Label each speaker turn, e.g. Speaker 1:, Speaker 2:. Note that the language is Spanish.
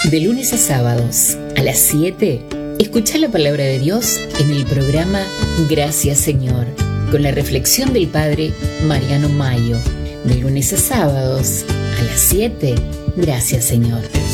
Speaker 1: De lunes a sábados, a las 7, escucha la palabra de Dios en el programa Gracias Señor, con la reflexión del Padre Mariano Mayo. De lunes a sábados, a las 7, Gracias Señor.